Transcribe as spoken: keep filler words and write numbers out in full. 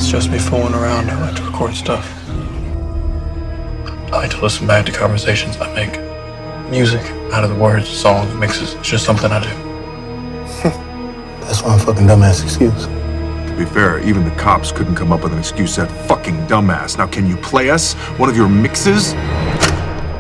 it's just me fooling around. I like to record stuff. I like to listen back to conversations I make. Music out of the words, songs, mixes. It's just something I do. That's one fucking dumbass excuse. To be fair, even the cops couldn't come up with an excuse that fucking dumbass. Now, can you play us one of your mixes?